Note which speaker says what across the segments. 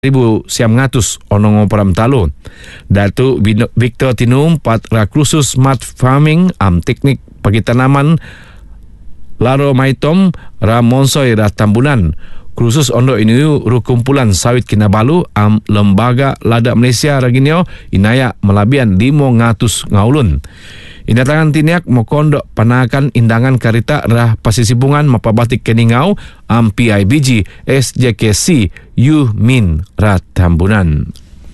Speaker 1: siam ngatus onong operam talo. Datuk Victor Tinum patra kursus smart farming teknik pagi tanaman laro maitom ra monsoi ra tambunan. Kursus ondo ini kumpulan sawit Kinabalu lembaga lada Malaysia raginio inaya melabian 500 ngaulun. Inatangan tiniak mokondok panakan indangan karita rah pasisipungan mapabatik keningau PIBG SJKC Min rah tambunan.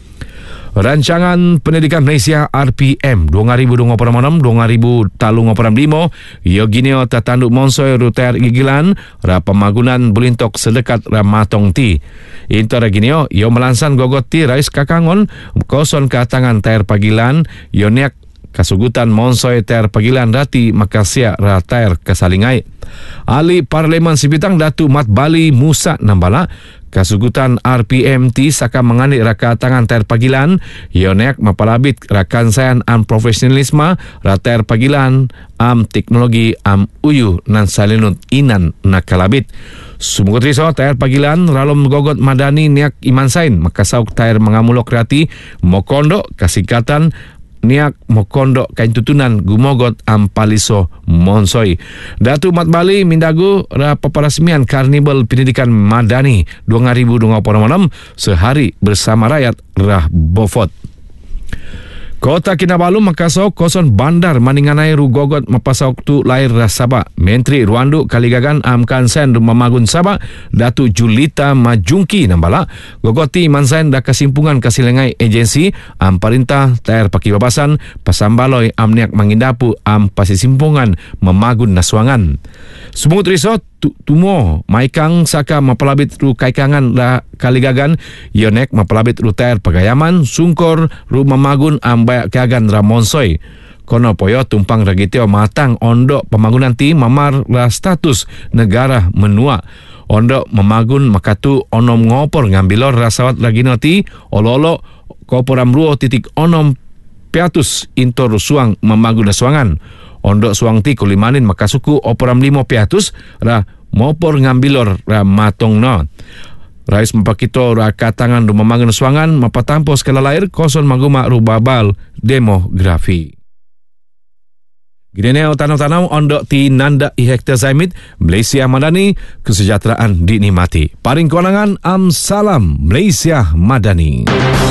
Speaker 1: Rancangan Pendidikan Malaysia RPM 2026-2035 Yoginio tatanduk monsoi ruter gigilan ra pemagunan bulintok sedekat ra matong ti. Into raginio yo melansan gogoti rais kakangon koson katangan tair pagilan yoniak kasugutan monsoi ter pagilan rati makasia ratair kesalingai. Ali Parlemen Sibitang Datuk Mat Bali Musa Nambala kasugutan RPMT saka mengani raka tangan ter pagilan yonek mapalabit rakan sayan profesionalisme rater pagilan teknologi uyu nan salinut inan nakalabit. Sumukut riso tair pagilan ralom gogot madani niak iman sain makasauk tair mengamulok rati mokondo kasikatan niak mokondok kain tutunan gumogot paliso monsoi. Datuk Mat Bali mindagu ra paparasmian Karnibal Pendidikan Madani 2026 sehari bersama rakyat rah bofot. Kota Kinabalu makasau koson bandar maninganai rugogot mapasau tu lahir Sabah. Menteri Ruandu Kaligagan Kansen memagun Sabah Datuk Julita Majungki nambala gogoti mansain da kesimpungan kasilengai agensi perintah tair pakibabasan pasambaloi niak mangindapu pasisimpungan memagun naswangan. Semut risot tumo maikang saka mapalabit ru kaikangan la Kaligagan yonek mapalabit ru tair pagayaman sungkor ru memagun bayak kagan ramonsoi. Kono poyo tumpang ragiteo matang ondok pembangunan ti mamar la status negara menua. Ondok memagun makatu onom ngopor ngambilor rasawat lagino ti ololo koporam ruo titik onom piatus intor suang memagun suangan. Ondok suang ti kulimanin makasuku oporam 5 piatus ra mopor ngambilor ra matong no. Rais mapakito ra katangan du memagun suangan mapatampo skala lahir koson maguma rubabal demografi. Gineneo tanau-tanau ondok ti nanda ihekta zaimit Malaysia Madani kesejahteraan dinikmati. Paring kewenangan salam Malaysia Madani.